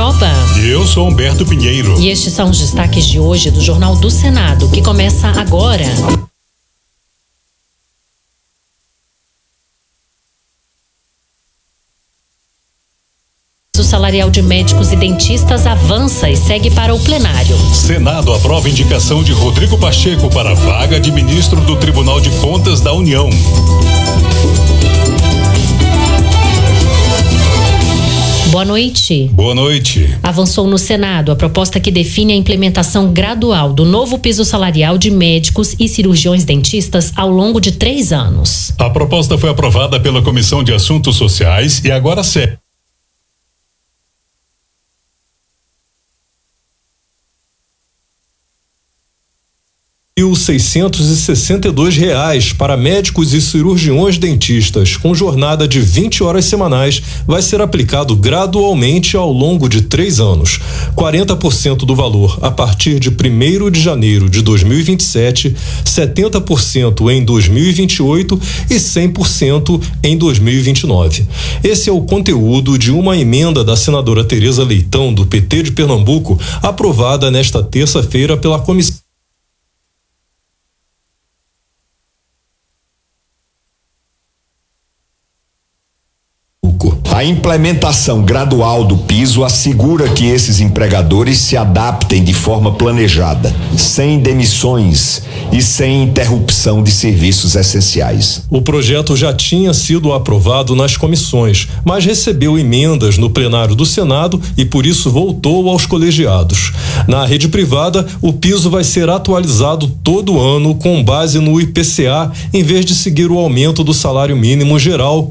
Garopaba. E eu sou Humberto Pinheiro. E estes são os destaques de hoje do Jornal do Senado, que começa agora. O salarial de médicos e dentistas avança e segue para o plenário. Senado aprova indicação de Rodrigo Pacheco para a vaga de ministro do Tribunal de Contas da União. Boa noite. Boa noite. Avançou no Senado a proposta que define a implementação gradual do novo piso salarial de médicos e cirurgiões dentistas ao longo de 3 anos. A proposta foi aprovada pela Comissão de Assuntos Sociais e agora segue. R$662 para médicos e cirurgiões dentistas, com jornada de 20 horas semanais, vai ser aplicado gradualmente ao longo de 3 anos. 40% do valor a partir de 1º de janeiro de 2027, 70% em 2028 e 100% em 2029. Esse é o conteúdo de uma emenda da senadora Tereza Leitão, do PT de Pernambuco, aprovada nesta terça-feira pela Comissão. A implementação gradual do piso assegura que esses empregadores se adaptem de forma planejada, sem demissões e sem interrupção de serviços essenciais. O projeto já tinha sido aprovado nas comissões, mas recebeu emendas no plenário do Senado e por isso voltou aos colegiados. Na rede privada, o piso vai ser atualizado todo ano com base no IPCA, em vez de seguir o aumento do salário mínimo geral.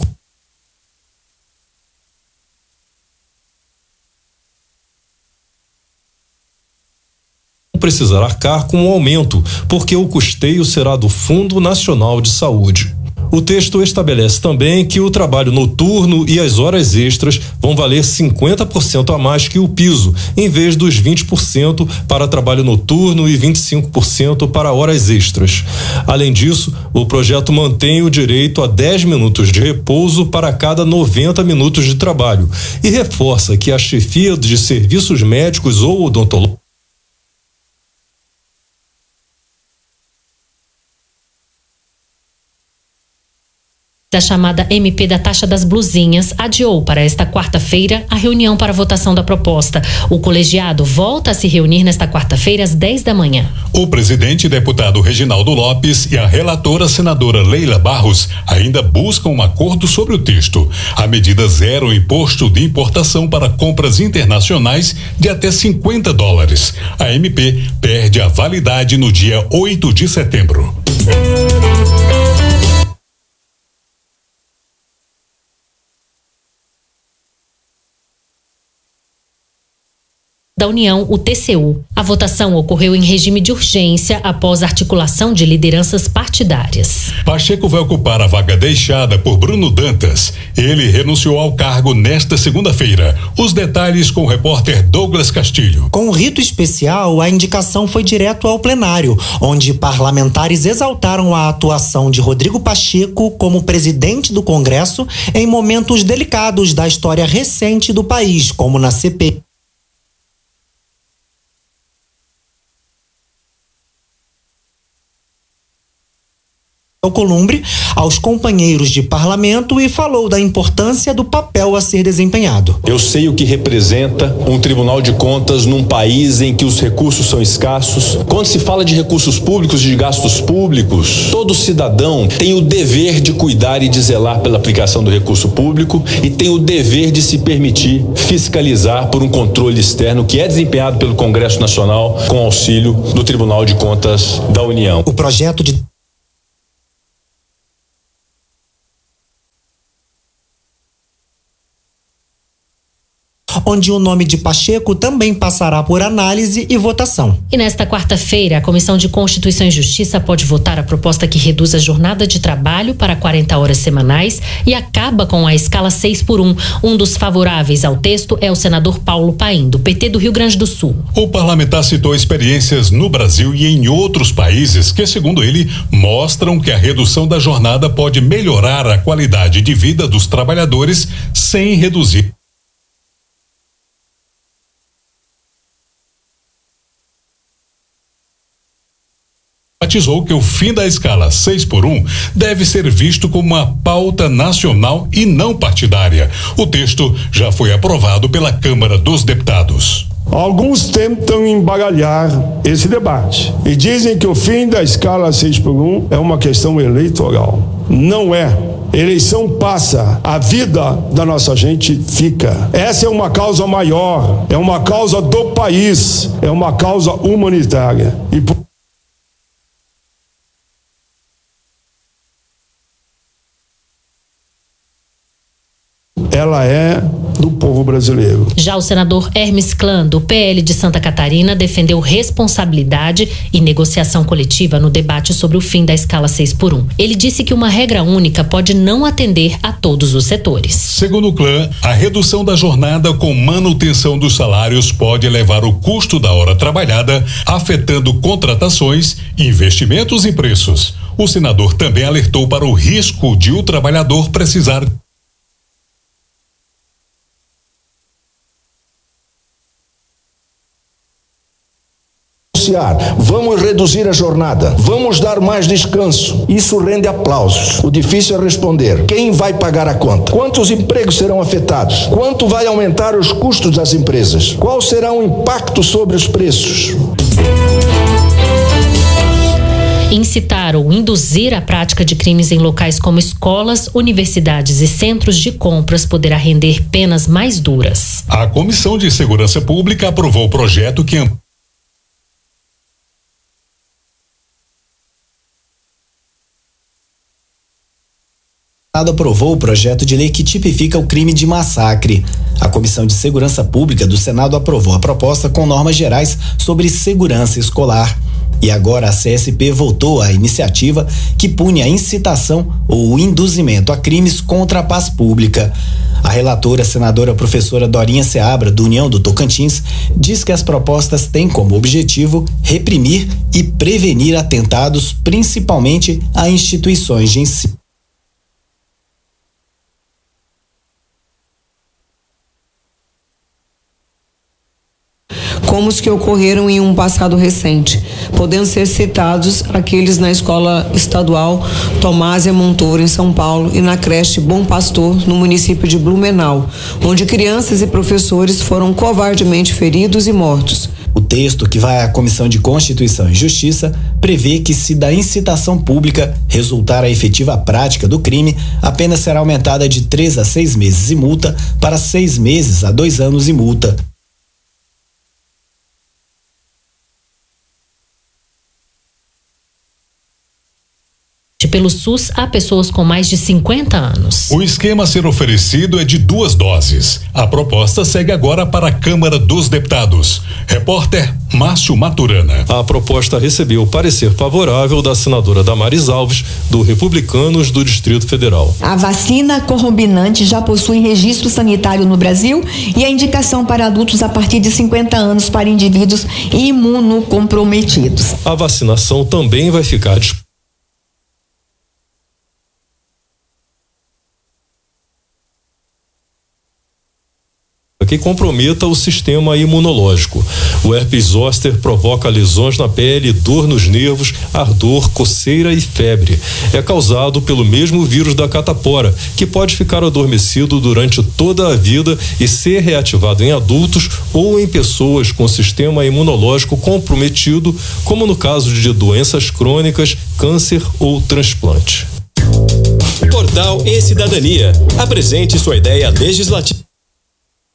Precisar arcar com o aumento, porque o custeio será do Fundo Nacional de Saúde. O texto estabelece também que o trabalho noturno e as horas extras vão valer 50% a mais que o piso, em vez dos 20% para trabalho noturno e 25% para horas extras. Além disso, o projeto mantém o direito a 10 minutos de repouso para cada 90 minutos de trabalho e reforça que a chefia de serviços médicos ou odontológicos da chamada MP da taxa das blusinhas adiou para esta quarta-feira a reunião para votação da proposta. O colegiado volta a se reunir nesta quarta-feira às 10 da manhã. O presidente deputado Reginaldo Lopes e a relatora senadora Leila Barros ainda buscam um acordo sobre o texto. A medida zera o imposto de importação para compras internacionais de até $50. A MP perde a validade no dia 8 de setembro. Da União, o TCU. A votação ocorreu em regime de urgência após a articulação de lideranças partidárias. Pacheco vai ocupar a vaga deixada por Bruno Dantas. Ele renunciou ao cargo nesta segunda-feira. Os detalhes com o repórter Douglas Castilho. Com um rito especial, a indicação foi direto ao plenário, onde parlamentares exaltaram a atuação de Rodrigo Pacheco como presidente do Congresso em momentos delicados da história recente do país, como na CPI. Alcolumbre aos companheiros de parlamento e falou da importância do papel a ser desempenhado. Eu sei o que representa um Tribunal de Contas num país em que os recursos são escassos. Quando se fala de recursos públicos, de gastos públicos, todo cidadão tem o dever de cuidar e de zelar pela aplicação do recurso público e tem o dever de se permitir fiscalizar por um controle externo que é desempenhado pelo Congresso Nacional com auxílio do Tribunal de Contas da União. O projeto de onde o nome de Pacheco também passará por análise e votação. E nesta quarta-feira, a Comissão de Constituição e Justiça pode votar a proposta que reduz a jornada de trabalho para 40 horas semanais e acaba com a escala 6x1. Um dos favoráveis ao texto é o senador Paulo Paim, do PT do Rio Grande do Sul. O parlamentar citou experiências no Brasil e em outros países que, segundo ele, mostram que a redução da jornada pode melhorar a qualidade de vida dos trabalhadores sem reduzir enfatizou que o fim da escala 6x1 deve ser visto como uma pauta nacional e não partidária. O texto já foi aprovado pela Câmara dos Deputados. Alguns tentam embaralhar esse debate e dizem que o fim da escala 6x1 é uma questão eleitoral. Não é. Eleição passa, a vida da nossa gente fica. Essa é uma causa maior, é uma causa do país, é uma causa humanitária. Ela é do povo brasileiro. Já o senador Hermes Klan, do PL de Santa Catarina, defendeu responsabilidade e negociação coletiva no debate sobre o fim da escala 6x1. Ele disse que uma regra única pode não atender a todos os setores. Segundo o Klan, a redução da jornada com manutenção dos salários pode elevar o custo da hora trabalhada, afetando contratações, investimentos e preços. O senador também alertou para o risco de o trabalhador precisar vamos reduzir a jornada, vamos dar mais descanso. Isso rende aplausos. O difícil é responder: quem vai pagar a conta? Quantos empregos serão afetados? Quanto vai aumentar os custos das empresas? Qual será o impacto sobre os preços? Incitar ou induzir a prática de crimes em locais como escolas, universidades e centros de compras poderá render penas mais duras. A Comissão de Segurança Pública aprovou o projeto que O Senado aprovou o projeto de lei que tipifica o crime de massacre. A Comissão de Segurança Pública do Senado aprovou a proposta com normas gerais sobre segurança escolar. E agora a CSP votou a iniciativa que pune a incitação ou o induzimento a crimes contra a paz pública. A relatora, senadora professora Dorinha Seabra, do União do Tocantins, diz que as propostas têm como objetivo reprimir e prevenir atentados, principalmente a instituições de ensino. Como os que ocorreram em um passado recente, podendo ser citados aqueles na Escola Estadual Tomásia Montoro, em São Paulo, e na creche Bom Pastor, no município de Blumenau, onde crianças e professores foram covardemente feridos e mortos. O texto, que vai à Comissão de Constituição e Justiça, prevê que, se da incitação pública resultar a efetiva prática do crime, a pena será aumentada de 3 a 6 meses e multa para 6 meses a 2 anos e multa. Pelo SUS a pessoas com mais de 50 anos. O esquema a ser oferecido é de 2 doses. A proposta segue agora para a Câmara dos Deputados. Repórter Márcio Maturana. A proposta recebeu parecer favorável da senadora Damares Alves, do Republicanos do Distrito Federal. A vacina Combinante já possui registro sanitário no Brasil e a indicação para adultos a partir de 50 anos para indivíduos imunocomprometidos. A vacinação também vai ficar disponível que comprometa o sistema imunológico. O herpes zoster provoca lesões na pele, dor nos nervos, ardor, coceira e febre. É causado pelo mesmo vírus da catapora, que pode ficar adormecido durante toda a vida e ser reativado em adultos ou em pessoas com sistema imunológico comprometido, como no caso de doenças crônicas, câncer ou transplante. Portal e Cidadania. Apresente sua ideia legislativa.